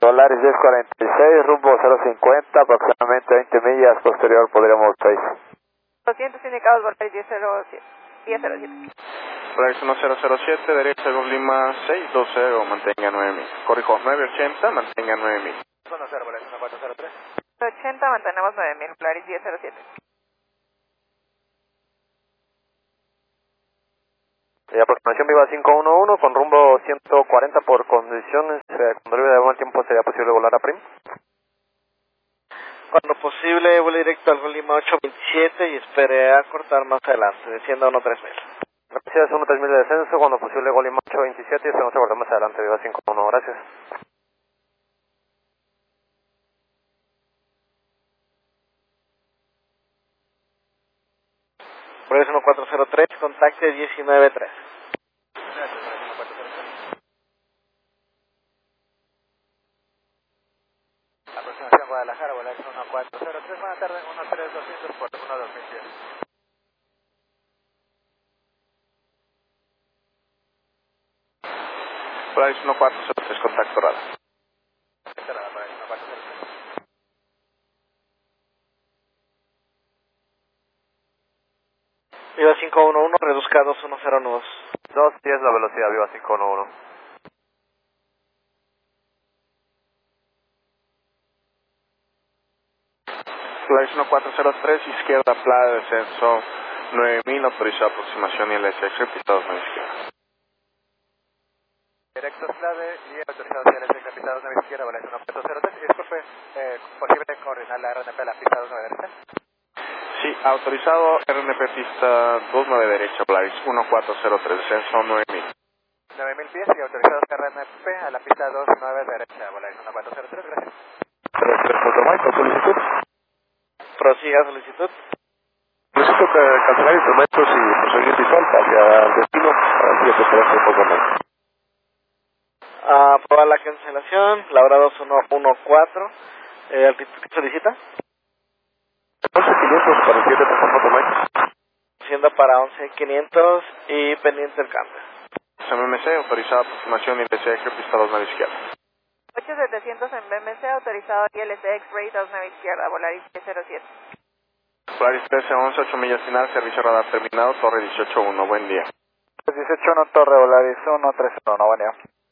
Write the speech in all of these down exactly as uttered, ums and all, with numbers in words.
Volaris diez cuarenta y seis, rumbo cero cincuenta, aproximadamente veinte millas posterior podríamos seis. doscientos indicados, Volaris diez cero siete. Volaris uno cero cero siete, derecha Golf Lima seis dos cero, mantenga nueve mil. Corrijo, nueve ochenta, mantenga nueve mil. uno cero, Volaris uno cuatro cero tres. ochenta, mantenemos nueve mil, Volaris diez cero siete. Y aproximación Viva cinco uno uno con rumbo ciento cuarenta por condiciones, eh, cuando libre de buen tiempo sería posible volar a Prim. Cuando posible, vuelo directo al Golf Lima ocho veintisiete y espere a cortar más adelante, descienda uno tres mil. Gracias, uno tres mil de descenso, cuando posible Golf Lima ocho veintisiete y esperamos a cortar más adelante, Viva cinco uno, gracias. Volaris uno cuatro cero tres, contacte diecinueve tres. Aproximación Guadalajara, Volaris uno cuatro cero tres, buenas tardes, uno tres doscientos por uno dos mil diez. Volaris uno cuatro cero tres, contacto radar. Viva cinco uno uno, reduzca a dos uno cero nudos. dos diez la velocidad, Viva cinco uno uno. Volaris uno cuatro cero tres, izquierda, playa de descenso nueve mil, autorizada aproximación I L S X, pista dos nueve izquierda. Directo clave y autorizado hacia el S pista dos nueve izquierda, Volaris uno cuatro cero tres. Disculpe, eh, posible coordinar la R N P la pista dos nueve derecha. Sí, autorizado R N P pista dos nueve derecha, Volaris uno cuatro cero tres, descenso nueve mil. nueve mil pies y autorizado R N P a la pista dos nueve derecha, Volaris uno cuatro cero tres, gracias. Solicitud. Prosiga solicitud. Necesito que cancelar instrumentos y proseguir visual hacia el destino, así que se hace un poco más. Aprobar la cancelación, Laura dos uno uno cuatro, eh, altitud que solicita. once quinientos para el siete, por favor, Mike. Siendo para once quinientos y pendiente el cambio. M M C, autorizada aproximación I L S X, pista dos nueve izquierda. ocho setecientos en B M C, autorizado I L S X, rate dos nueve izquierda, Volaris diez cero siete. Volaris trece once, ocho millas final, servicio radar terminado, torre dieciocho uno, buen día. dieciocho uno, Torre Volaris uno tres uno, buen día.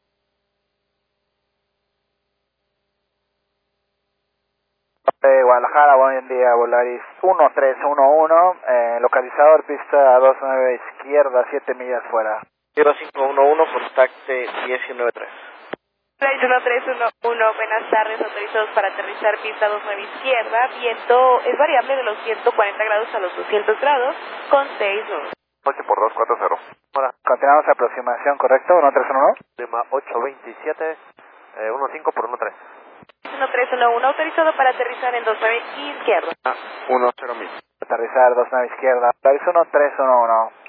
Eh, Guadalajara, buen día, Volaris uno tres uno uno, eh, localizador pista dos nueve izquierda, siete millas fuera. Viva cinco uno uno, contacte diecinueve tres. Volaris uno tres uno uno, buenas tardes, autorizados para aterrizar pista dos nueve izquierda, viento es variable de los ciento cuarenta grados a los doscientos grados, con seis nudos. ocho por dos cuatro cero. Hola, continuamos aproximación, ¿correcto? uno tres uno uno. Lima ocho veintisiete, eh, uno cinco por uno tres. uno tres uno uno, autorizado para aterrizar en dos nueve izquierda. uno cero mil. Aterrizar dos nueve izquierda, Volaris uno tres uno uno.